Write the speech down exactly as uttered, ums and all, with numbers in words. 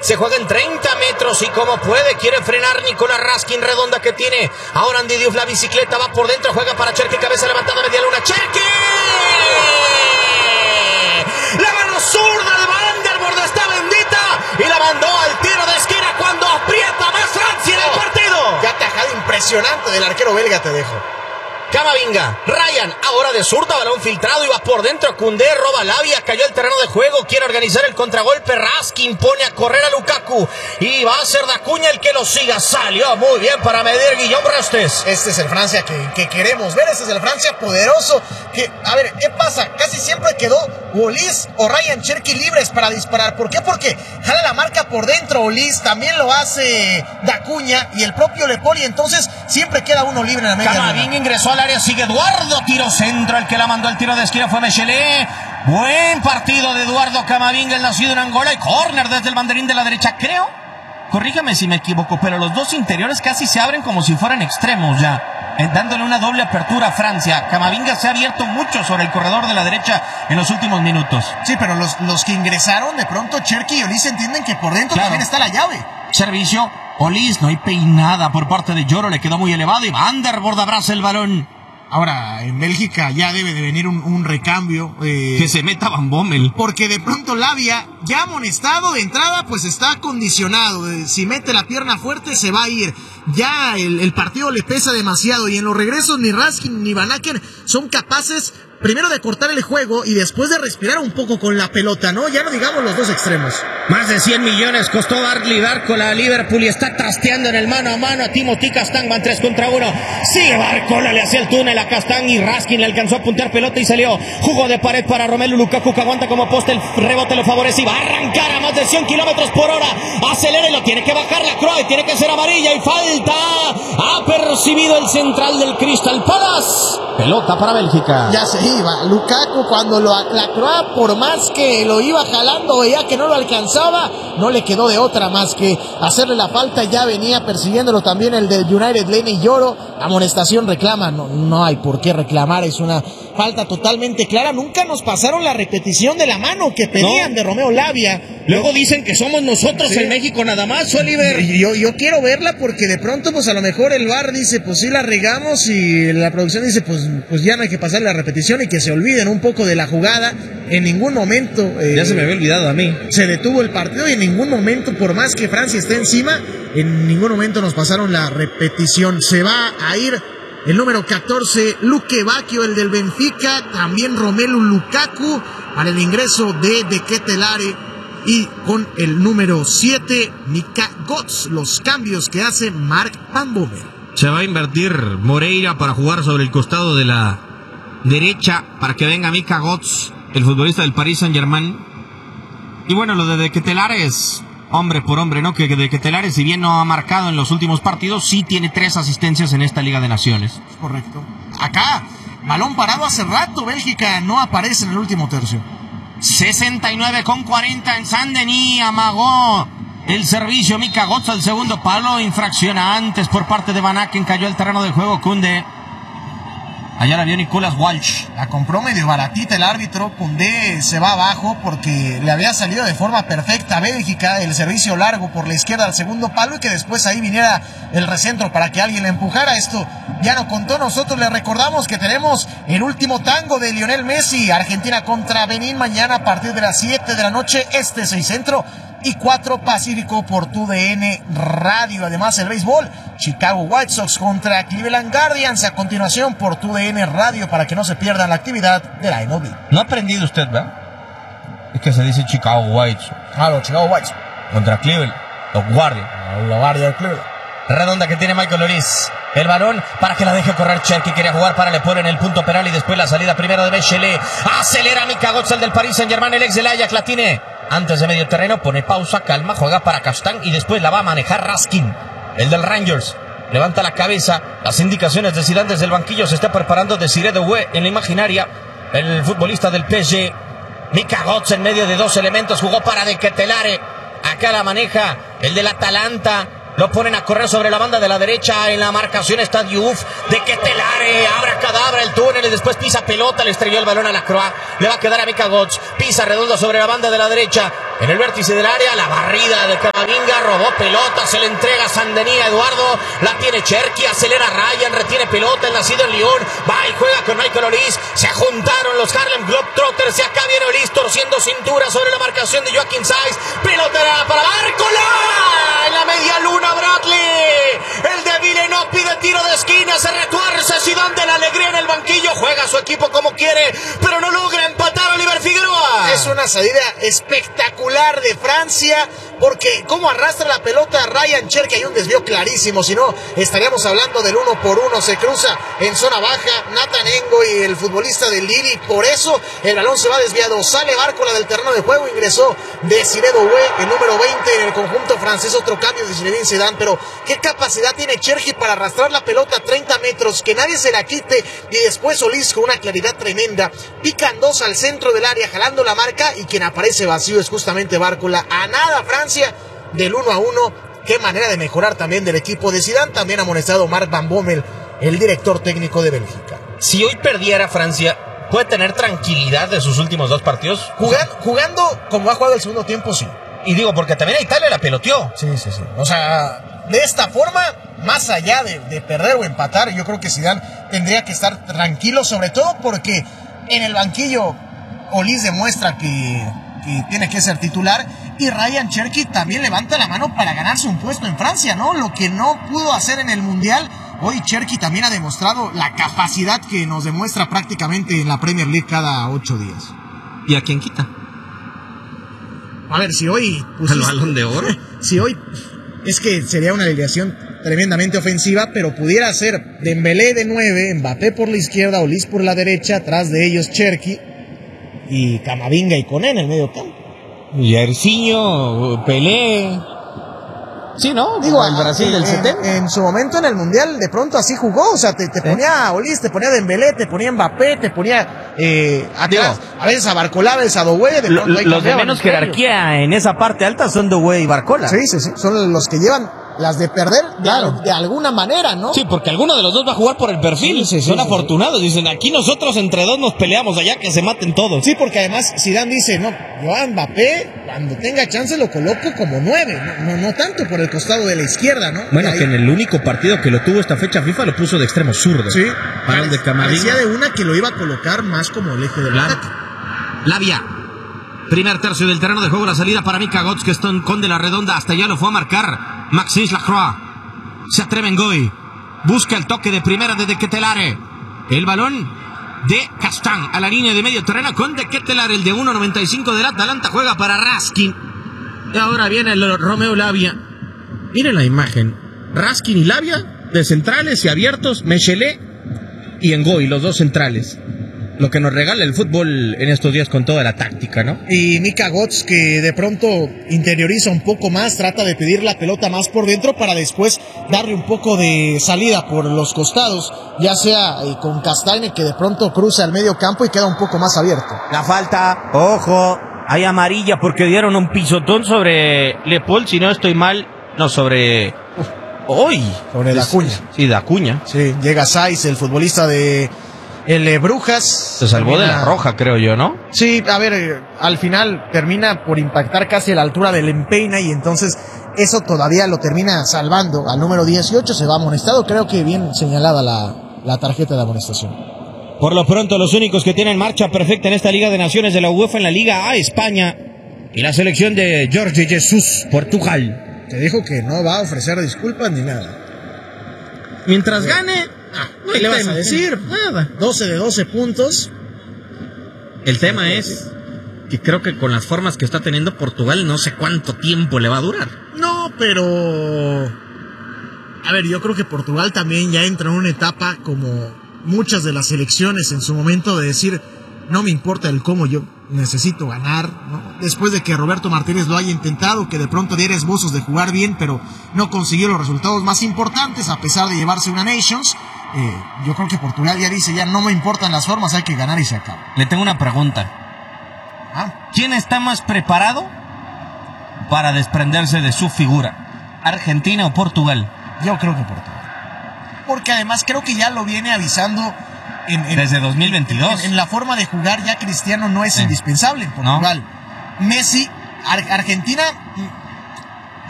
Se juega en treinta metros y como puede, quiere frenar Nicolás Raskin, redonda que tiene. Ahora Andy Diouf, la bicicleta va por dentro, juega para Cherki, cabeza levantada, media luna. ¡Cherki! La mano zurda de Van der Borde está bendita y la mandó al tiro de esquina cuando aprieta más Francia en el partido. Qué atajada impresionante del arquero belga te dejo. Camavinga, Ryan, ahora de zurda, balón filtrado y va por dentro. Koundé roba Lavia, cayó el terreno de juego, quiere organizar el contragolpe. Raskin pone a correr a Lukaku y va a ser Dacuña el que lo siga. Salió muy bien para medir Guillaume Restes. Este es el Francia que, que queremos ver, este es el Francia poderoso. Que, a ver, ¿qué pasa? Casi siempre quedó Olise o Ryan Cherki libres para disparar. ¿Por qué? Porque jala la marca por dentro Olise, también lo hace Dacuña y el propio Le Poli, entonces siempre queda uno libre en la media. Camavinga ingresó al área, sigue Eduardo, tiro centro, el que la mandó al tiro de esquina fue Mechelet. Buen partido de Eduardo Camavinga, el nacido en Angola, y córner desde el banderín de la derecha, creo, corrígame si me equivoco, pero los dos interiores casi se abren como si fueran extremos ya, eh, dándole una doble apertura a Francia. Camavinga se ha abierto mucho sobre el corredor de la derecha en los últimos minutos. Sí, pero los, los que ingresaron, de pronto Cherki y Olise entienden que por dentro claro. También está la llave. Servicio, Olise, no hay peinada por parte de Lloro, le quedó muy elevado y Van der Borde abraza el balón. Ahora, en Bélgica ya debe de venir un, un recambio. Eh, que se meta Van Bommel. Porque de pronto Lavia, ya amonestado de entrada, pues está condicionado. Eh, si mete la pierna fuerte, se va a ir. Ya el, el partido le pesa demasiado. Y en los regresos, ni Raskin ni Van Aken son capaces, primero de cortar el juego y después de respirar un poco con la pelota, ¿no? Ya no digamos los dos extremos. Más de cien millones costó Barkley Barcola a Liverpool y está trasteando en el mano a mano a Timothy Castagne. Van tres contra uno. Sigue Barcola, le hacía el túnel a Castagne y Raskin le alcanzó a puntear pelota y salió. Jugó de pared para Romelu Lukaku, que aguanta como poste, el rebote lo favorece y va a arrancar a más de cien kilómetros por hora. Acelera y lo tiene que bajar la Croix, tiene que ser amarilla y falta. Ha percibido el central del Crystal Palace. Pelota para Bélgica. Ya se iba. Lukaku cuando lo la Croix, por más que lo iba jalando, veía que no lo alcanzaba, no le quedó de otra más que hacerle la falta. Ya venía persiguiéndolo también el del United, Lenny Yoro. Amonestación reclama, no, no hay por qué reclamar, es una falta totalmente clara. Nunca nos pasaron la repetición de la mano que pedían no. de Romeo Lavia. Luego yo, dicen que somos nosotros sí. en México nada más, Oliver. Yo, yo quiero verla porque de pronto pues a lo mejor el V A R dice pues sí la regamos y la producción dice pues, pues ya no hay que pasar la repetición y que se olviden un poco de la jugada. En ningún momento eh, ya se me había olvidado a mí. Se detuvo el partido y en ningún momento, por más que Francia esté encima, en ningún momento nos pasaron la repetición. Se va a ir el número catorce, Luque Bacchio, el del Benfica, también Romelu Lukaku para el ingreso de De Ketelaere y con el número siete, Mika Götze, los cambios que hace Mark Van Bommel. Se va a invertir Moreira para jugar sobre el costado de la derecha para que venga Mika Götze, el futbolista del Paris Saint-Germain. Y bueno, lo de De Ketelaere es hombre por hombre, ¿no? Que De Ketelaere, si bien no ha marcado en los últimos partidos, sí tiene tres asistencias en esta Liga de Naciones. Correcto. Acá, balón parado hace rato, Bélgica no aparece en el último tercio. sesenta y nueve con cuarenta en Saint-Denis, amagó el servicio Mika Götze al segundo palo, infracciona antes por parte de Van Aken, cayó el terreno de juego Koundé. Allá la vio Nicolas Walsh. La compró medio baratita el árbitro. Koundé se va abajo porque le había salido de forma perfecta a Bélgica el servicio largo por la izquierda al segundo palo y que después ahí viniera el recentro para que alguien le empujara. Esto ya no contó. Nosotros le recordamos que tenemos el último tango de Lionel Messi. Argentina contra Benín mañana a partir de las siete de la noche. Este seis centro y cuatro Pacífico por tu D N Radio. Además el béisbol, Chicago White Sox contra Cleveland Guardians a continuación por tu D N Radio para que no se pierdan la actividad de la M L B. No ha aprendido usted, ¿verdad? Es que se dice Chicago White Sox. Ah, los Chicago White Sox. Contra Cleveland, los Guardians. Los Guardians Cleveland. Redonda que tiene Michael Lloris. El balón para que la deje correr Cherki. Quería jugar para Le Poli en el punto penal y después la salida primero de Mechelet. Acelera Mika Götze, el del Paris Saint-Germain, el ex del Ajax, la tiene antes de medio terreno, pone pausa, calma, juega para Castagne y después la va a manejar Raskin, el del Rangers. Levanta la cabeza, las indicaciones de Zidane desde el banquillo, se está preparando Desiré Doué en la imaginaria, el futbolista del P S G. Mika Götze en medio de dos elementos, jugó para De Ketelaere, acá la maneja el del Atalanta. Lo ponen a correr sobre la banda de la derecha. En la marcación está Diouf. De Ketelare. Abra cadabra el túnel y después pisa pelota. Le estrelló el balón a Lacroix. Le va a quedar a Mika Götze. Pisa redondo sobre la banda de la derecha. En el vértice del área, la barrida de Camavinga. Robó pelota. Se le entrega a Saint-Denis a Eduardo. La tiene Cherki. Acelera Ryan. Retiene pelota. El nacido en Lyon. Va y juega con Michael Olise. Se juntaron los Harlem Globetrotters. Y acá viene Olise torciendo cintura sobre la marcación de Joachim Saiz. Pelota para Bárcola. En la media luna, Bradley. El de Villeneuve pide tiro de esquina. Se retuerce Zidane de la alegría en el banquillo. Juega a su equipo como quiere, pero no logra empatar Oliver Figueroa. Es una salida espectacular de Francia, porque cómo arrastra la pelota Ryan Cherki. Hay un desvío clarísimo, si no estaríamos hablando del uno por uno. Se cruza en zona baja Nathan Engo y el futbolista del Lille. Por eso el balón se va desviado. Sale Bárcola del terreno de juego. Ingresó Desiré Doué, el número veinte en el conjunto francés. Otro cambio de Zinedine Zidane, pero qué capacidad tiene Cherki para arrastrar la pelota a treinta metros, que nadie se la quite, y después Olise con una claridad tremenda. Pican dos al centro del área, jalando la marca, y quien aparece vacío es justamente Bárcola. A nada Francia del uno a uno. Qué manera de mejorar también del equipo de Zidane. También ha amonestado Mark Van Bommel, el director técnico de Bélgica. Si hoy perdiera Francia, ¿puede tener tranquilidad de sus últimos dos partidos? Jugando, jugando como ha jugado el segundo tiempo, sí. Y digo, porque también a Italia la peloteó. Sí, sí, sí. O sea, de esta forma, más allá de, de perder o empatar, yo creo que Zidane tendría que estar tranquilo, sobre todo porque en el banquillo Olise demuestra que, que tiene que ser titular, y Ryan Cherki también levanta la mano para ganarse un puesto en Francia, ¿no? Lo que no pudo hacer en el Mundial, hoy Cherki también ha demostrado la capacidad que nos demuestra prácticamente en la Premier League cada ocho días. ¿Y a quién quita? A ver, si hoy pusiste, ¿el Balón de Oro? Si hoy, es que sería una alineación tremendamente ofensiva, pero pudiera ser Dembélé de nueve, Mbappé por la izquierda, Olise por la derecha, atrás de ellos Cherki y Camavinga y Koné en el medio campo. Jairzinho, Pelé. Sí, ¿no? Digo, el Brasil en, del setenta. En, en su momento en el Mundial, de pronto así jugó. O sea, te, te ¿Sí? ponía a Olise, te ponía a Dembélé, te ponía a Mbappé, te ponía eh, atrás, a veces a Bárcola, a veces a Doué. De Lo, los de menos jerarquía en esa parte alta son Doué y Bárcola. Sí, sí, sí. Son los que llevan las de perder, claro, de, de alguna manera, ¿no? Sí, porque alguno de los dos va a jugar por el perfil. Sí, sí, sí, son sí, afortunados. Sí. Dicen, aquí nosotros entre dos nos peleamos, allá que se maten todos. Sí, porque además Zidane dice, no, yo a Mbappé, cuando tenga chance lo coloco como nueve, no, no, no tanto por el costado de la izquierda, ¿no? Bueno, que en el único partido que lo tuvo esta fecha FIFA lo puso de extremo zurdo. Sí. Para el de Camavinga. Parecía de una que lo iba a colocar más como el eje del ataque. Labia. Primer tercio del terreno de juego, la salida para Mika Götze, que está con de la redonda, hasta allá lo fue a marcar Maxence Lacroix. Se atreve en Goy, busca el toque de primera de De Ketelare. El balón de Castán a la línea de medio terreno con De Ketelare, el de uno noventa y cinco del Atalanta, juega para Raskin. Y ahora viene el Romeo Labia. Miren la imagen, Raskin y Labia de centrales y abiertos, Mechele y Ngoy, los dos centrales. Lo que nos regala el fútbol en estos días con toda la táctica, ¿no? Y Mika Götze, que de pronto interioriza un poco más, trata de pedir la pelota más por dentro para después darle un poco de salida por los costados, ya sea con Castagne, que de pronto cruza el medio campo y queda un poco más abierto. La falta, ojo, hay amarilla porque dieron un pisotón sobre Le Paul, si no estoy mal, no, sobre... Hoy. Sobre Dacuña. Sí, Dacuña. Sí, llega Saiz, el futbolista de... El eh, Brujas se salvó termina, de la roja, creo yo, ¿no? Sí, a ver, eh, al final termina por impactar casi a la altura del empeina, y entonces eso todavía lo termina salvando. Al número dieciocho se va amonestado, creo que bien señalada la, la tarjeta de amonestación. Por lo pronto, los únicos que tienen marcha perfecta en esta Liga de Naciones de la UEFA en la Liga A, España, y la selección de Jorge Jesus, Portugal. Te dijo que no va a ofrecer disculpas ni nada. Mientras gane... Ah, ¿qué le vas a decir? Nada. doce de doce puntos. El tema es que creo que con las formas que está teniendo Portugal, no sé cuánto tiempo le va a durar. No, pero... A ver, yo creo que Portugal también ya entra en una etapa como muchas de las selecciones en su momento de decir, no me importa el cómo, yo necesito ganar, ¿no? Después de que Roberto Martínez lo haya intentado, que de pronto diera esbozos de jugar bien, pero no consiguió los resultados más importantes a pesar de llevarse una Nations. Eh, yo creo que Portugal ya dice, ya no me importan las formas, hay que ganar y se acaba. Le tengo una pregunta. ¿Ah? ¿Quién está más preparado para desprenderse de su figura? ¿Argentina o Portugal? Yo creo que Portugal. Porque además creo que ya lo viene avisando en, en, desde dos mil veintidós. En, en la forma de jugar ya Cristiano no es sí. indispensable en Portugal. ¿No? Messi, Ar- Argentina